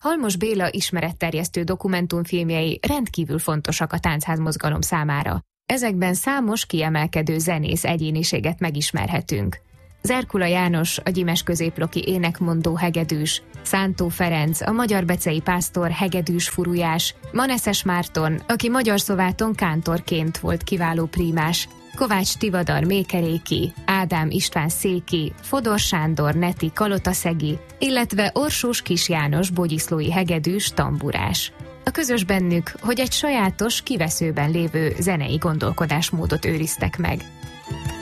Halmos Béla ismeretterjesztő dokumentumfilmjei rendkívül fontosak a táncházmozgalom számára. Ezekben számos kiemelkedő zenész egyéniséget megismerhetünk. Zerkula János, a gyimes középloki énekmondó hegedűs, Szántó Ferenc, a magyarbecei pásztor hegedűs furujás, Maneszes Márton, aki Magyar-Szováton kántorként volt kiváló prímás, Kovács Tivadar mékeréki, Ádám István széki, Fodor Sándor neti kalotaszegi, illetve Orsós Kis János bogyiszlói hegedűs tamburás. A közös bennük, hogy egy sajátos, kiveszőben lévő zenei gondolkodásmódot őriztek meg.